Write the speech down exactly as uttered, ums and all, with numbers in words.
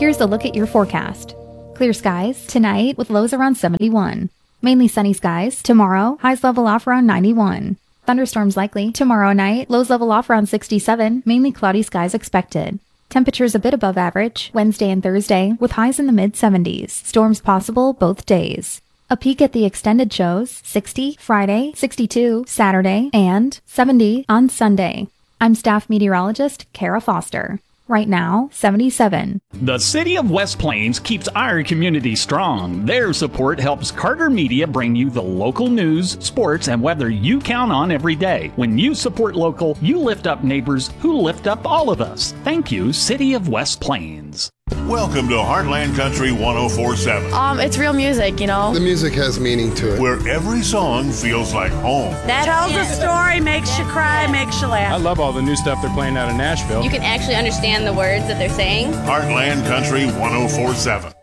Here's a look at your forecast. Clear skies tonight with lows around seventy-one. Mainly sunny skies tomorrow, highs level off around ninety-one. Thunderstorms likely tomorrow night, lows level off around sixty-seven, mainly cloudy skies expected. Temperatures a bit above average Wednesday and Thursday with highs in the mid seventies. Storms possible both days. A peek at the extended shows, sixty Friday, sixty-two Saturday, and seventy on Sunday. I'm staff meteorologist Kara Foster. Right now, seventy-seven. The City of West Plains keeps our community strong. Their support helps Carter Media bring you the local news, sports, and weather you count on every day. When you support local, you lift up neighbors who lift up all of us. Thank you, City of West Plains. Welcome to Heartland Country one oh four point seven. Um, it's real music, you know. The music has meaning to it. Where every song feels like home. That tells a story, makes you cry, makes you laugh. I love all the new stuff they're playing out in Nashville. You can actually understand the words that they're saying. Heartland Country one oh four point seven.